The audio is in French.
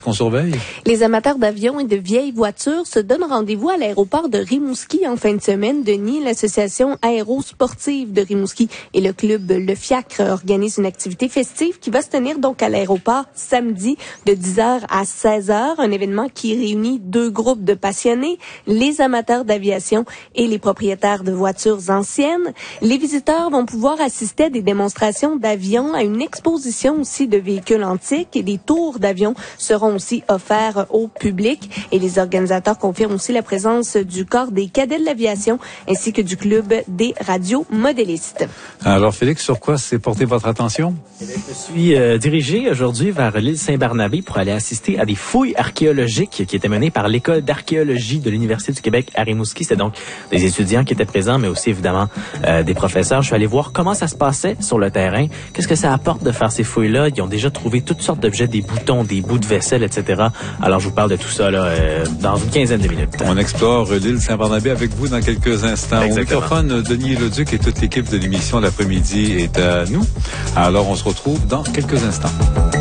Qu'on surveille. Les amateurs d'avions et de vieilles voitures se donnent rendez-vous à l'aéroport de Rimouski en fin de semaine. Denis, l'association aérosportive de Rimouski et le club Le Fiacre organisent une activité festive qui va se tenir donc à l'aéroport samedi de 10h à 16h. Un événement qui réunit deux groupes de passionnés, les amateurs d'aviation et les propriétaires de voitures anciennes. Les visiteurs vont pouvoir assister à des démonstrations d'avions, à une exposition aussi de véhicules antiques et des tours d'avions seront aussi offerts au public. Et les organisateurs confirment aussi la présence du corps des cadets de l'aviation ainsi que du club des radiomodélistes. Alors Félix, sur quoi s'est porté votre attention? Je suis dirigé aujourd'hui vers l'île Saint-Barnabé pour aller assister à des fouilles archéologiques qui étaient menées par l'École d'archéologie de l'Université du Québec à Rimouski. C'était donc des étudiants qui étaient présents, mais aussi évidemment des professeurs. Je suis allé voir comment ça se passait sur le terrain. Qu'est-ce que ça apporte de faire ces fouilles-là? Ils ont déjà trouvé toutes sortes d'objets, des boutons, des bouts de vaisselle, etc. Alors, je vous parle de tout ça là, dans une quinzaine de minutes. On explore l'île Saint-Barnabé avec vous dans quelques instants. Exactement. Au microphone, Denis Leduc et toute l'équipe de l'émission l'après-midi est à nous. Alors, on se retrouve dans quelques instants.